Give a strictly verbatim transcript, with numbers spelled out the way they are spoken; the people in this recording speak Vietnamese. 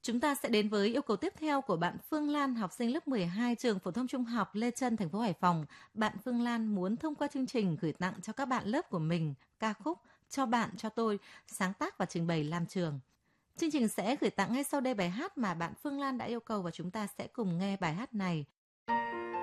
Chúng ta sẽ đến với yêu cầu tiếp theo của bạn Phương Lan, học sinh lớp mười hai trường phổ thông trung học Lê Chân, thành phố Hải Phòng. Bạn Phương Lan muốn thông qua chương trình gửi tặng cho các bạn lớp của mình ca khúc Cho bạn cho tôi, sáng tác và trình bày Lam Trường. Chương trình sẽ gửi tặng ngay sau đây bài hát mà bạn Phương Lan đã yêu cầu và chúng ta sẽ cùng nghe bài hát này